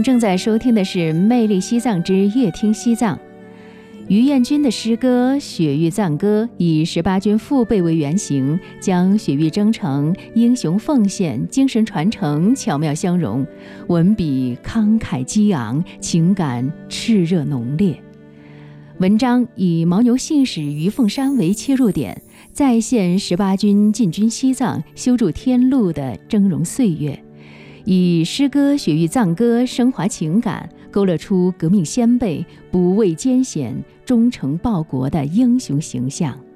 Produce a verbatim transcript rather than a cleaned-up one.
您正在收听的是《魅力西藏之乐听西藏》。于彦君的诗歌《雪域藏歌》以十八军父辈为原型，将雪域征程、英雄奉献、精神传承巧妙相融，文笔慷慨激昂，情感炽热浓烈。文章以牦牛信使于凤山为切入点，再现十八军进军西藏、修筑天路的峥嵘岁月，以诗歌《雪域藏歌》升华情感，勾勒出革命先辈不畏艰险、忠诚报国的英雄形象。